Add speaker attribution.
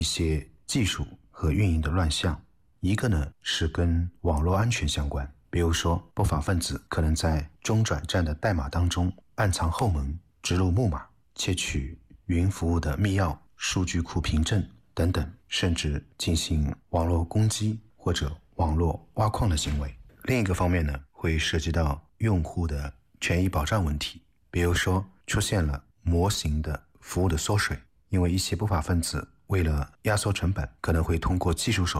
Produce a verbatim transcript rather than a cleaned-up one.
Speaker 1: 一些技术和运营的乱象。一个呢是跟网络安全相关，比如说不法分子可能在中转站的代码当中暗藏后门，植入木马，窃取云服务的密钥、数据库凭证等等，甚至进行网络攻击或者网络挖矿的行为。另一个方面呢，会涉及到用户的权益保障问题，比如说出现了模型的服务的缩水，因为一些不法分子为了压缩成本，可能会通过技术手